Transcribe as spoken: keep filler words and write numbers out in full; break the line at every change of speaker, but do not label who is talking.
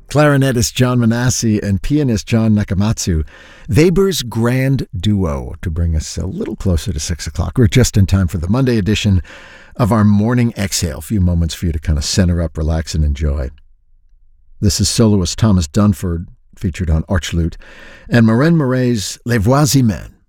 clarinetist John Manassi and pianist John Nakamatsu, Weber's Grand Duo, to bring us a little closer to six o'clock. We're just in time for the Monday edition of our Morning Exhale, a few moments for you to kind of center up, relax, and enjoy. This is soloist Thomas Dunford, featured on Archlute, and Maureen Murray's Les Voix Humaines.